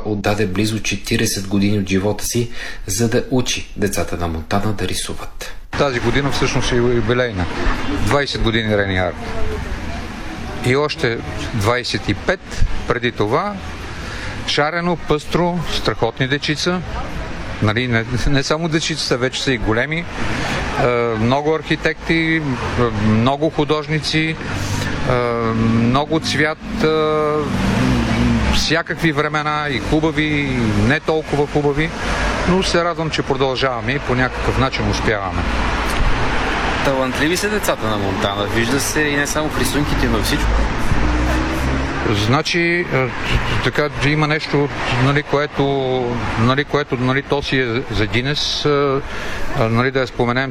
отдаде близо 40 години от живота си, за да учи децата на Монтана да рисуват. Тази година всъщност е юбилейна. 20 години Рени Арт. И още 25 преди това. Шарено, пъстро, страхотни дечица. Нали, не само дечицата, вече са и големи. Много архитекти, много художници, много цвят, всякакви времена, и хубави, и не толкова хубави, но се радвам, че продължаваме и по някакъв начин успяваме. Талантливи са децата на Монтана, вижда се и не само в рисунките, но всичко. Значи, така, има нещо, което то си е за Гинес, да я споменем,